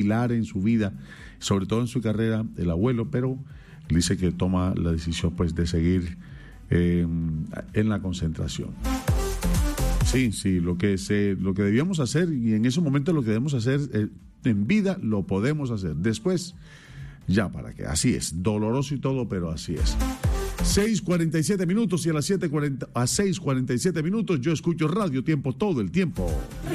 pilar en su vida, sobre todo en su carrera, el abuelo, pero él dice que toma la decisión pues de seguir en la concentración. Sí, lo que debíamos hacer, y en ese momento lo que debemos hacer en vida lo podemos hacer. Después, ya para qué, así es, doloroso y todo, pero así es. 6:47 minutos y a las 7:47 yo escucho Radio Tiempo todo el tiempo.